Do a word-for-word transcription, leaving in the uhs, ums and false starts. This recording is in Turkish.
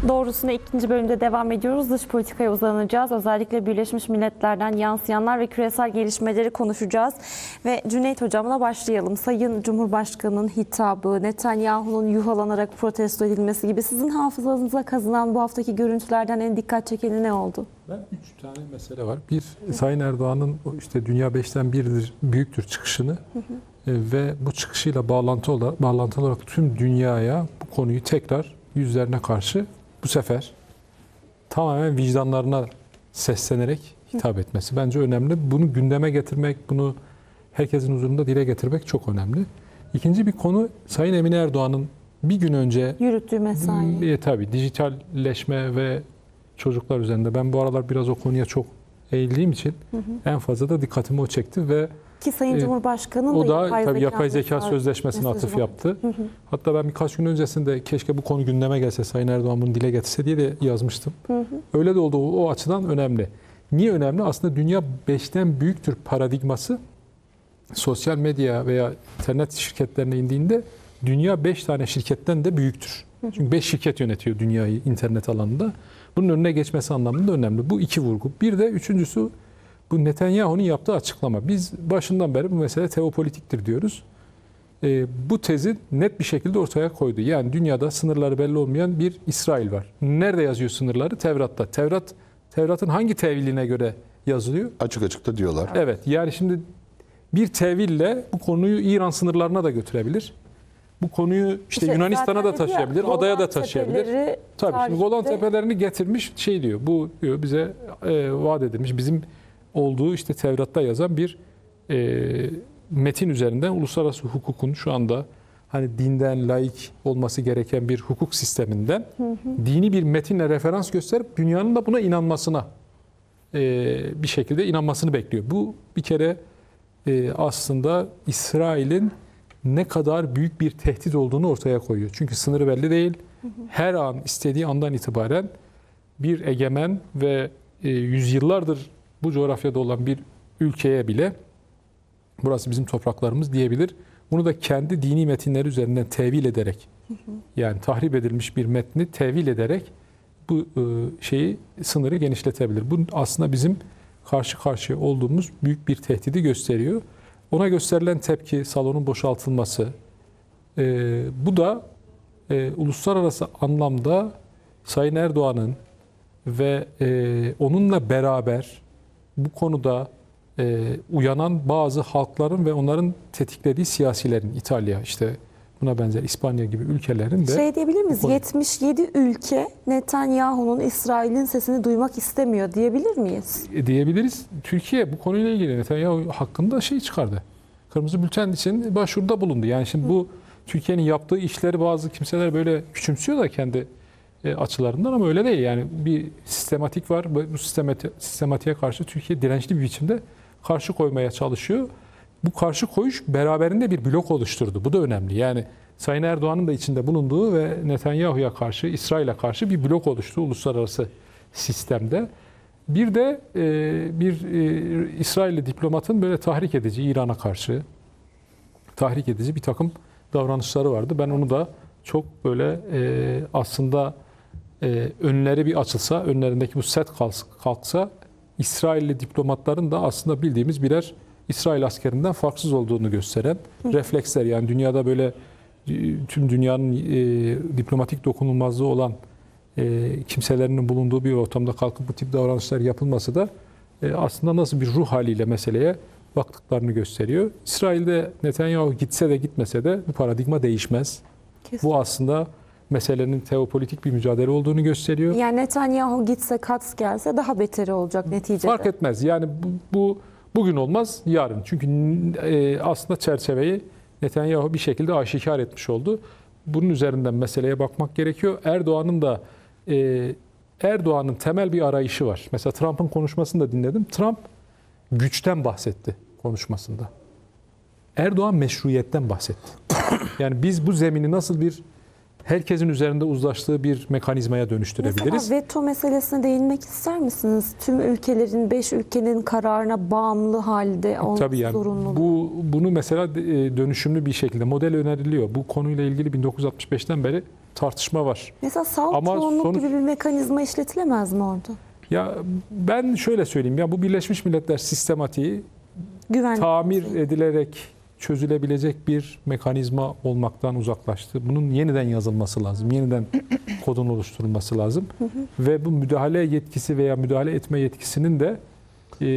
Doğrusuna ikinci bölümde devam ediyoruz. Dış politikaya uzanacağız. Özellikle Birleşmiş Milletler'den yansıyanlar ve küresel gelişmeleri konuşacağız. Ve Cüneyt Hocam'la başlayalım. Sayın Cumhurbaşkanı'nın hitabı, Netanyahu'nun yuhalanarak protesto edilmesi gibi sizin hafızanıza kazınan bu haftaki görüntülerden en dikkat çekeni ne oldu? Ben üç tane mesele var. Bir, Sayın Erdoğan'ın işte dünya beşten birdir, büyüktür çıkışını hı hı. ve bu çıkışıyla bağlantı olarak, bağlantılı olarak tüm dünyaya bu konuyu tekrar yüzlerine karşı bu sefer tamamen vicdanlarına seslenerek hitap etmesi bence önemli. Bunu gündeme getirmek, bunu herkesin huzurunda dile getirmek çok önemli. İkinci bir konu Sayın Emine Erdoğan'ın bir gün önce yürüttüğü mesai. E, tabii dijitalleşme ve çocuklar üzerinde. Ben bu aralar biraz o konuya çok eğildiğim için hı hı. en fazla da dikkatimi o çekti ve ki Sayın Cumhurbaşkanı'nın o da da yapay, tabii zeka, yapay zeka sözleşmesine atıf var. yaptı. Hı hı. Hatta ben birkaç gün öncesinde keşke bu konu gündeme gelse, Sayın Erdoğan bunu dile getirse diye de yazmıştım. Hı hı. Öyle de oldu. O açıdan önemli. Niye önemli? Aslında dünya beşten büyüktür paradigması sosyal medya veya internet şirketlerine indiğinde dünya beş tane şirketten de büyüktür. Hı hı. Çünkü beş şirket yönetiyor dünyayı internet alanında. Bunun önüne geçmesi anlamında önemli. Bu iki vurgu. Bir de üçüncüsü bu Netanyahu'nun yaptığı açıklama. Biz başından beri bu mesele teopolitiktir diyoruz. E, bu tezi net bir şekilde ortaya koydu. Yani dünyada sınırları belli olmayan bir İsrail var. Nerede yazıyor sınırları? Tevrat'ta. Tevrat, Tevrat'ın hangi teviline göre yazılıyor? Açık açıkta diyorlar. Evet. Yani şimdi bir teville bu konuyu İran sınırlarına da götüreverir. Bu konuyu işte, işte Yunanistan'a da taşıyabilir, Golan adaya da taşıyabilir. Tabii şimdi Golan Tepelerini getirmiş şey diyor. Bu diyor bize e, vaat edilmiş bizim olduğu işte Tevrat'ta yazan bir e, metin üzerinden uluslararası hukukun şu anda hani dinden laik olması gereken bir hukuk sisteminden hı hı. dini bir metinle referans gösterip dünyanın da buna inanmasına e, bir şekilde inanmasını bekliyor. Bu bir kere e, aslında İsrail'in ne kadar büyük bir tehdit olduğunu ortaya koyuyor. Çünkü sınırı belli değil. Hı hı. Her an istediği andan itibaren bir egemen ve e, yüzyıllardır bu coğrafyada olan bir ülkeye bile burası bizim topraklarımız diyebilir. Bunu da kendi dini metinleri üzerinden tevil ederek hı hı. yani tahrip edilmiş bir metni tevil ederek bu e, şeyi sınırı genişletebilir. Bu aslında bizim karşı karşıya olduğumuz büyük bir tehdidi gösteriyor. Ona gösterilen tepki, salonun boşaltılması, e, bu da e, uluslararası anlamda Sayın Erdoğan'ın ve e, onunla beraber bu konuda e, uyanan bazı halkların ve onların tetiklediği siyasilerin, İtalya, işte buna benzer İspanya gibi ülkelerin de... Şey diyebilir miyiz? Konu... yetmiş yedi ülke Netanyahu'nun İsrail'in sesini duymak istemiyor diyebilir miyiz? E, diyebiliriz. Türkiye bu konuyla ilgili Netanyahu hakkında şey çıkardı. Kırmızı bülten için başvuruda bulundu. Yani şimdi bu Türkiye'nin yaptığı işleri bazı kimseler böyle küçümsüyor da kendi e, açılarından ama öyle değil. Yani bir sistematik var. Bu sistemati, sistematiğe karşı Türkiye dirençli bir biçimde karşı koymaya çalışıyor. Bu karşı koyuş beraberinde bir blok oluşturdu. Bu da önemli. Yani Sayın Erdoğan'ın da içinde bulunduğu ve Netanyahu'ya karşı, İsrail'e karşı bir blok oluştu uluslararası sistemde. Bir de e, bir e, İsrailli diplomatın böyle tahrik edici, İran'a karşı tahrik edici bir takım davranışları vardı. Ben onu da çok böyle e, aslında e, önleri bir açılsa, önlerindeki bu set kalksa İsrailli diplomatların da aslında bildiğimiz birer İsrail askerinden farksız olduğunu gösteren Hı. refleksler. Yani dünyada böyle tüm dünyanın e, diplomatik dokunulmazlığı olan e, kimselerinin bulunduğu bir ortamda kalkıp bu tip davranışlar yapılması da e, aslında nasıl bir ruh haliyle meseleye baktıklarını gösteriyor. İsrail'de Netanyahu gitse de gitmese de bu paradigma değişmez. Kesin. Bu aslında meselenin teopolitik bir mücadele olduğunu gösteriyor. Yani Netanyahu gitse, Katz gelse daha beteri olacak neticede. Fark etmez. Yani bu, bu bugün olmaz, yarın. Çünkü e, aslında çerçeveyi Netanyahu bir şekilde aşikar etmiş oldu. Bunun üzerinden meseleye bakmak gerekiyor. Erdoğan'ın da e, Erdoğan'ın temel bir arayışı var. Mesela Trump'ın konuşmasını da dinledim. Trump güçten bahsetti konuşmasında. Erdoğan meşruiyetten bahsetti. Yani biz bu zemini nasıl bir herkesin üzerinde uzlaştığı bir mekanizmaya dönüştürebiliriz. Mesela veto meselesine değinmek ister misiniz? Tüm ülkelerin, beş ülkenin kararına bağımlı halde olması Tabii yani zorunlu. Bu, bunu mesela dönüşümlü bir şekilde model öneriliyor. Bu konuyla ilgili bin dokuz yüz altmış beşten beri tartışma var. Mesela salt Ama çoğunluk sonuç- gibi bir mekanizma işletilemez mi orada? Ya ben şöyle söyleyeyim, ya bu Birleşmiş Milletler sistematiği Güvenlik. tamir edilerek çözülebilecek bir mekanizma olmaktan uzaklaştı. Bunun yeniden yazılması lazım. Yeniden kodun oluşturulması lazım. Ve bu müdahale yetkisi veya müdahale etme yetkisinin de